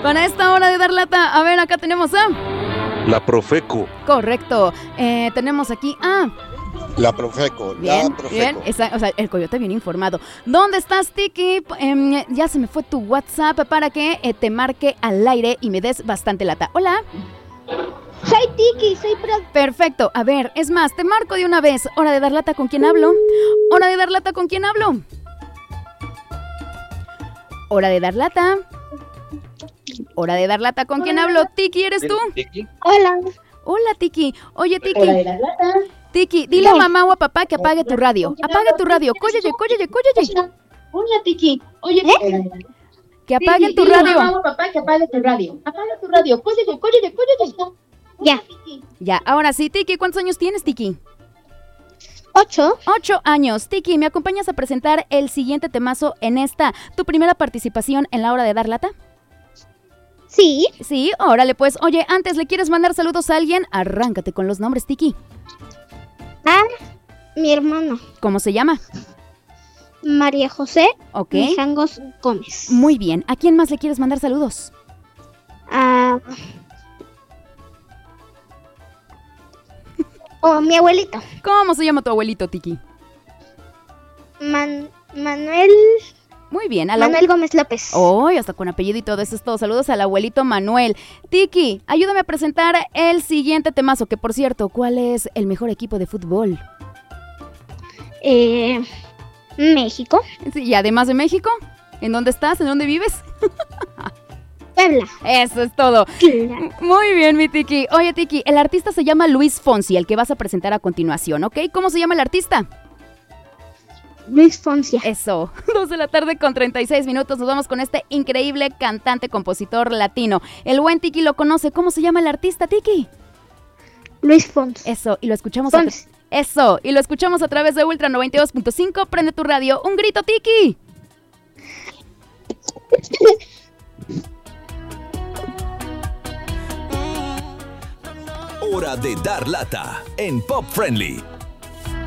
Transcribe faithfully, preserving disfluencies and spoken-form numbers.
Para esta hora de dar lata, a ver, acá tenemos a... La Profeco. Correcto. Eh, tenemos aquí a... La Profeco, Bien, la Profeco. bien, esa, o sea, el coyote bien informado. ¿Dónde estás, Tiki? Eh, ya se me fue tu WhatsApp para que eh, te marque al aire y me des bastante lata. Hola. Soy Tiki, soy pro... Perfecto, a ver, es más, te marco de una vez. Hora de dar lata, ¿con quién hablo? Hora de dar lata, ¿con quién hablo? Hora de dar lata. Hora de dar lata, ¿con quién hablo? Tiki, ¿eres tú? Hola. Hola, Tiki. Oye, Tiki. Hora de dar lata. Tiki, dile a mamá o a papá que apague tu radio. Apaga tu radio. Cóyeye, cóyeye, cóyeye. Hola, Tiki. Oye, ¿eh? Que apaguen Tiki, tu dile a radio. mamá o papá que apague tu radio. Apaga tu radio. Cóyeye, cóyeye, cóyeye. Ya. Ya, ahora sí, Tiki, ¿cuántos años tienes, Tiki? Ocho. Ocho años. Tiki, ¿me acompañas a presentar el siguiente temazo en esta, tu primera participación en la hora de dar lata? Sí. Sí, órale pues. Oye, antes, ¿le quieres mandar saludos a alguien? Arráncate con los nombres, Tiki. A mi hermano. ¿Cómo se llama? María José Ok. Mijangos Gómez. Muy bien. ¿A quién más le quieres mandar saludos? A... O mi abuelito. ¿Cómo se llama tu abuelito, Tiki? Man- Manuel... Muy bien. A la... Manuel Gómez López. Oh, hasta con apellido y todo eso es todo. Saludos al abuelito Manuel. Tiki, ayúdame a presentar el siguiente temazo, que por cierto, ¿cuál es el mejor equipo de fútbol? Eh, México. Sí, y además de México, ¿en dónde estás? ¿En dónde vives? Puebla. Eso es todo. Claro. Muy bien, mi Tiki. Oye, Tiki, el artista se llama Luis Fonsi, el que vas a presentar a continuación, ¿ok? ¿Cómo se llama el artista? Luis Foncia. Eso, dos de la tarde con treinta y seis minutos, nos vamos con este increíble cantante, compositor latino. El buen Tiki lo conoce, ¿cómo se llama el artista, Tiki? Luis Fons. Eso, y lo escuchamos a Fons. Eso, y lo escuchamos a través de Ultra noventa y dos punto cinco, prende tu radio, un grito, Tiki. Hora de dar lata en Pop Friendly.